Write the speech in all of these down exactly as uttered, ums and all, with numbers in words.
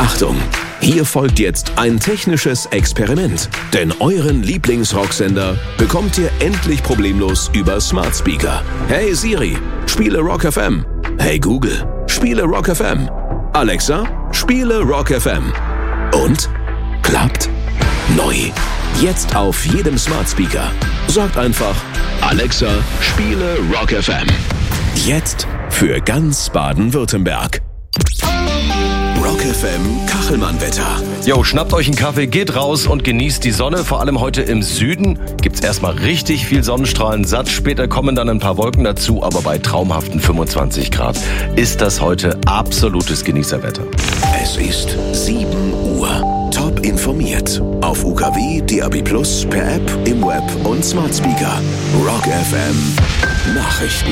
Achtung! Hier folgt jetzt ein technisches Experiment. Denn euren Lieblingsrocksender bekommt ihr endlich problemlos über Smart Speaker. Hey Siri, spiele Rock F M. Hey Google, spiele Rock F M. Alexa, spiele Rock F M. Und? Klappt? Neu. Jetzt auf jedem Smart Speaker. Sagt einfach, Alexa, spiele Rock F M. Jetzt für ganz Baden-Württemberg. Rock F M Kachelmann-Wetter. Jo, schnappt euch einen Kaffee, geht raus und genießt die Sonne. Vor allem heute im Süden gibt's erstmal richtig viel Sonnenstrahlen satt. Später kommen dann ein paar Wolken dazu, aber bei traumhaften fünfundzwanzig Grad ist das heute absolutes Genießerwetter. Es ist sieben Uhr. Top informiert. Auf U K W, D A B plus, per App, im Web und Smart Speaker. Rock F M Nachrichten.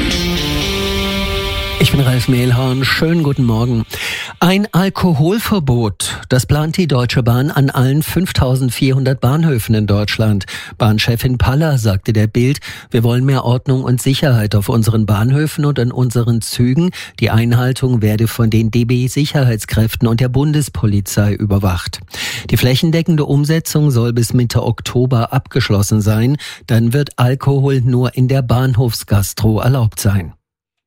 Ich bin Ralf Mehlhorn. Schönen guten Morgen. Ein Alkoholverbot, das plant die Deutsche Bahn an allen fünftausendvierhundert Bahnhöfen in Deutschland. Bahnchefin Paller sagte der Bild, wir wollen mehr Ordnung und Sicherheit auf unseren Bahnhöfen und an unseren Zügen. Die Einhaltung werde von den D B-Sicherheitskräften und der Bundespolizei überwacht. Die flächendeckende Umsetzung soll bis Mitte Oktober abgeschlossen sein. Dann wird Alkohol nur in der Bahnhofsgastro erlaubt sein.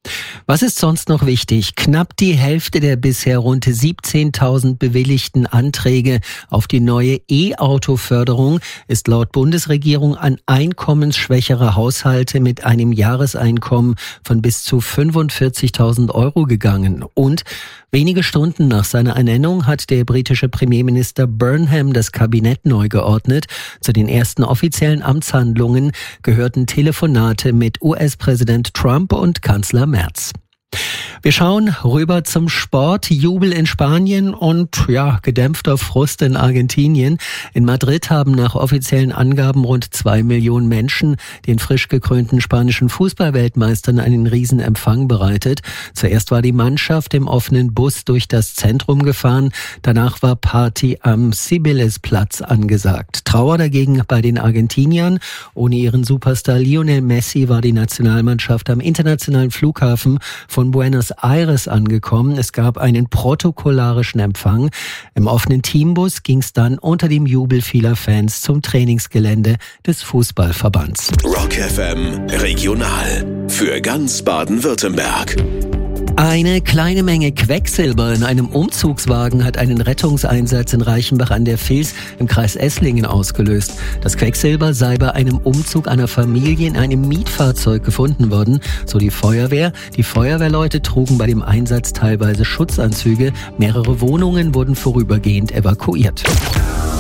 Was ist sonst noch wichtig? Knapp die Hälfte der bisher rund siebzehntausend bewilligten Anträge auf die neue E-Auto-Förderung ist laut Bundesregierung an einkommensschwächere Haushalte mit einem Jahreseinkommen von bis zu fünfundvierzigtausend Euro gegangen. Und wenige Stunden nach seiner Ernennung hat der britische Premierminister Burnham das Kabinett neu geordnet. Zu den ersten offiziellen Amtshandlungen gehörten Telefonate mit U S-Präsident Trump und Kanzler Merz. Wir schauen rüber zum Sport. Jubel in Spanien und ja, gedämpfter Frust in Argentinien. In Madrid haben nach offiziellen Angaben rund zwei Millionen Menschen den frisch gekrönten spanischen Fußballweltmeistern einen Riesenempfang bereitet. Zuerst war die Mannschaft im offenen Bus durch das Zentrum gefahren. Danach war Party am Cibeles-Platz angesagt. Trauer dagegen bei den Argentiniern. Ohne ihren Superstar Lionel Messi war die Nationalmannschaft am internationalen Flughafen von Buenos Aires angekommen. Es gab einen protokollarischen Empfang. Im offenen Teambus ging es dann unter dem Jubel vieler Fans zum Trainingsgelände des Fußballverbands. Rock F M Regional für ganz Baden-Württemberg. Eine kleine Menge Quecksilber in einem Umzugswagen hat einen Rettungseinsatz in Reichenbach an der Vils im Kreis Esslingen ausgelöst. Das Quecksilber sei bei einem Umzug einer Familie in einem Mietfahrzeug gefunden worden, so die Feuerwehr. Die Feuerwehrleute trugen bei dem Einsatz teilweise Schutzanzüge. Mehrere Wohnungen wurden vorübergehend evakuiert.